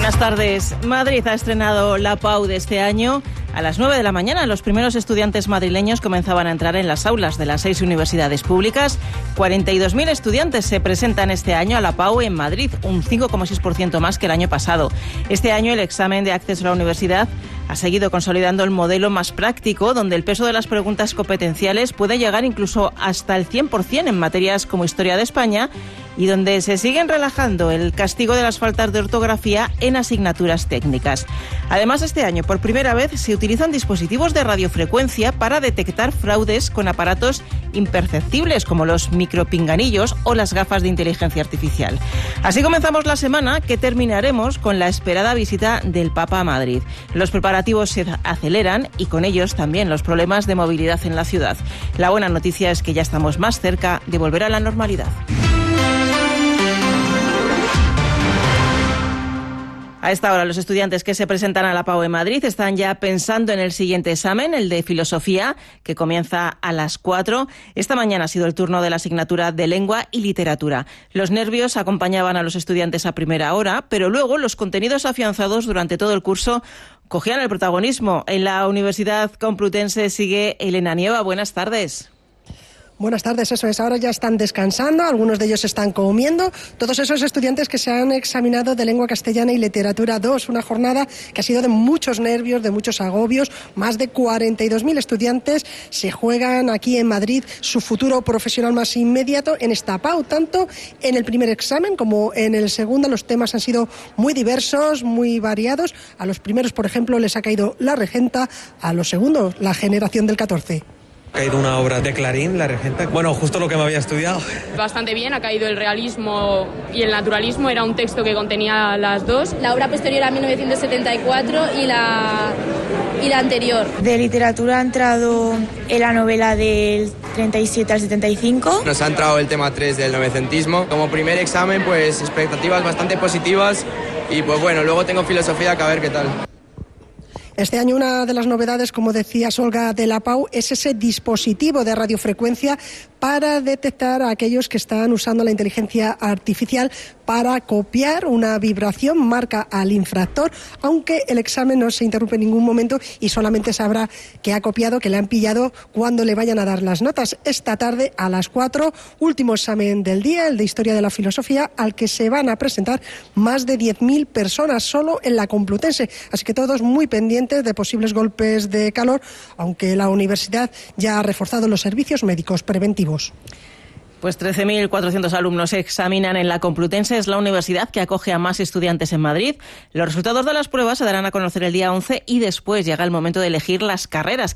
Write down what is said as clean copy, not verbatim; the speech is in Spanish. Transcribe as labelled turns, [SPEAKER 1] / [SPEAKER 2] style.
[SPEAKER 1] Buenas tardes. Madrid ha estrenado la PAU de este año. A las 9 de la mañana, los primeros estudiantes madrileños comenzaban a entrar en las aulas de las 6 universidades públicas. 42.000 estudiantes se presentan este año a la PAU en Madrid, un 5,6% más que el año pasado. Este año el examen de acceso a la universidad ha seguido consolidando el modelo más práctico, donde el peso de las preguntas competenciales puede llegar incluso hasta el 100% en materias como Historia de España y donde se siguen relajando el castigo de las faltas de ortografía en asignaturas técnicas. Además, este año, por primera vez, se utilizan dispositivos de radiofrecuencia para detectar fraudes con aparatos imperceptibles, como los micropinganillos o las gafas de inteligencia artificial. Así comenzamos la semana, que terminaremos con la esperada visita del Papa a Madrid. Los preparativos se aceleran y con ellos también los problemas de movilidad en la ciudad. La buena noticia es que ya estamos más cerca de volver a la normalidad. A esta hora, los estudiantes que se presentan a la PAU en Madrid están ya pensando en el siguiente examen, el de Filosofía, que comienza a las 4. Esta mañana ha sido el turno de la asignatura de Lengua y Literatura. Los nervios acompañaban a los estudiantes a primera hora, pero luego los contenidos afianzados durante todo el curso cogían el protagonismo. En la Universidad Complutense sigue Elena Nieva. Buenas tardes.
[SPEAKER 2] Buenas tardes, eso es. Ahora ya están descansando, algunos de ellos están comiendo. Todos esos estudiantes que se han examinado de Lengua Castellana y Literatura 2, una jornada que ha sido de muchos nervios, de muchos agobios. Más de 42.000 estudiantes se juegan aquí en Madrid su futuro profesional más inmediato en esta PAU. Tanto en el primer examen como en el segundo, los temas han sido muy diversos, muy variados. A los primeros, por ejemplo, les ha caído La Regenta, a los segundos, La Generación del 14.
[SPEAKER 3] Ha caído una obra de Clarín, La Regenta. Bueno, justo lo que me había estudiado.
[SPEAKER 4] Bastante bien, ha caído el realismo y el naturalismo, era un texto que contenía las dos.
[SPEAKER 5] La obra posterior a 1974 y la anterior.
[SPEAKER 6] De literatura ha entrado en la novela del 37 al 75.
[SPEAKER 7] Nos ha entrado el tema 3 del novecentismo. Como primer examen, pues expectativas bastante positivas y pues bueno, luego tengo filosofía que a ver qué tal.
[SPEAKER 2] Este año una de las novedades, como decía Olga de la PAU, es ese dispositivo de radiofrecuencia para detectar a aquellos que están usando la inteligencia artificial para copiar una vibración, marca al infractor, aunque el examen no se interrumpe en ningún momento y solamente sabrá que ha copiado, que le han pillado cuando le vayan a dar las notas. Esta tarde a las 4, último examen del día, el de Historia de la Filosofía, al que se van a presentar más de 10.000 personas solo en la Complutense. Así que todos muy pendientes de posibles golpes de calor, aunque la universidad ya ha reforzado los servicios médicos preventivos.
[SPEAKER 1] Pues 13.400 alumnos se examinan en la Complutense. Es la universidad que acoge a más estudiantes en Madrid. Los resultados de las pruebas se darán a conocer el día 11 y después llega el momento de elegir las carreras